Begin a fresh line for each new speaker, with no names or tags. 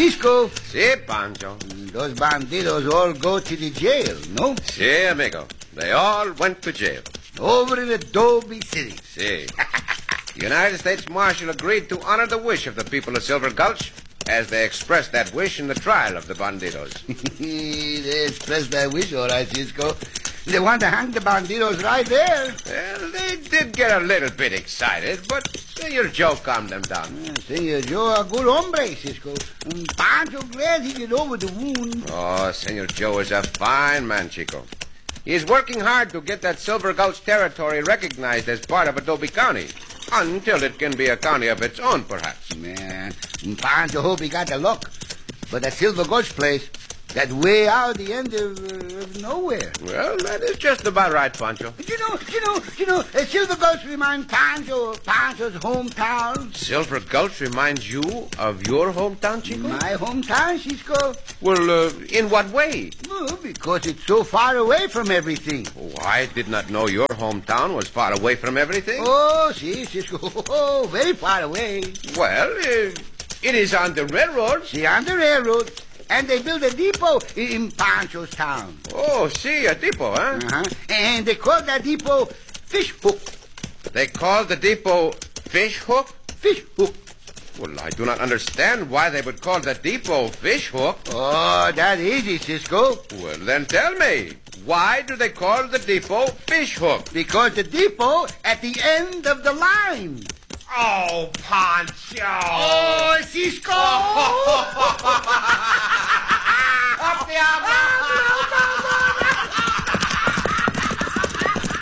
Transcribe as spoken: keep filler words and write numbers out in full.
Cisco.
Si, Pancho.
Those bandidos all go to the jail, no?
Si, amigo. They all went to jail.
Over in Adobe City.
Si. The United States Marshal agreed to honor the wish of the people of Silver Gulch as they expressed that wish in the trial of the bandidos.
They expressed that wish, all right, Cisco. They want to hang the bandidos right there.
Well, they did get a little bit excited, but Senor Joe calmed them down.
Yeah, Senor Joe, a good hombre, Cisco. Um, Pancho glad he get over the wound.
Oh, Senor Joe is a fine man, Chico. He is working hard to get that Silver Gulch territory recognized as part of Adobe County. Until it can be a county of its own, perhaps.
Man, Pancho hope he got the luck. But that Silver Gulch place, that way out the end of, uh, of nowhere.
Well, that is just about right, Pancho.
But you know, you know, you know, uh, Silver Gulch reminds Pancho of Pancho's hometown.
Silver Gulch reminds you of your hometown, Chico?
My hometown, Cisco.
Well, uh, in what way?
Well, because it's so far away from everything.
Oh, I did not know your hometown was far away from everything.
Oh, see, Cisco. Oh, very far away.
Well, uh, it is on the railroad.
See, on the railroad. And they built a depot in Pancho's town.
Oh, see, a depot, huh?
Uh-huh. And they called that depot Fish Hook.
They called the depot Fish Hook?
Fish Hook.
Well, I do not understand why they would call the depot Fish Hook.
Oh, that easy, Cisco.
Well, then tell me, why do they call the depot Fish Hook?
Because the depot at the end of the line.
Oh, Pancho!
Oh, Cisco!
Up the